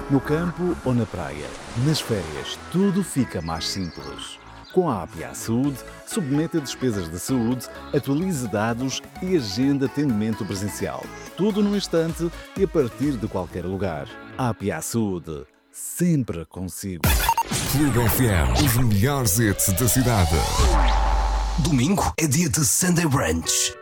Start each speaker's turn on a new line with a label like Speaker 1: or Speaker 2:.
Speaker 1: No campo ou na praia, nas férias, tudo fica mais simples. Com a APA Saúde, submeta despesas de saúde, atualize dados e agenda atendimento presencial. Tudo num instante e a partir de qualquer lugar. APA Saúde, sempre consigo.
Speaker 2: Clube FM, os melhores hits da cidade.
Speaker 3: Domingo é dia de Sunday Brunch.